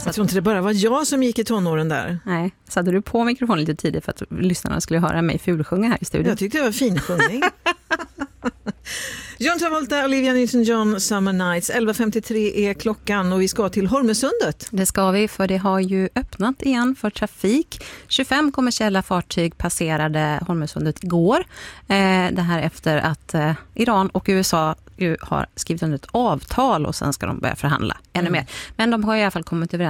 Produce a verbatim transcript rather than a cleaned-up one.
Jag tror inte det bara var jag som gick i tonåren där. Nej, satte du på mikrofonen lite tidigt för att lyssnarna skulle höra mig fulsjunga här i studion? Jag tyckte det var fin sjungning. John Travolta, Olivia Newton-John, Summer Nights. elva femtiotre är klockan och vi ska till Holmösundet. Det ska vi, för det har ju öppnat igen för trafik. tjugofem kommersiella fartyg passerade Holmösundet igår. Eh, det här efter att eh, Iran och U S A ju har skrivit under ett avtal och sen ska de börja förhandla ännu mm. mer. Men de har i alla fall kommit överens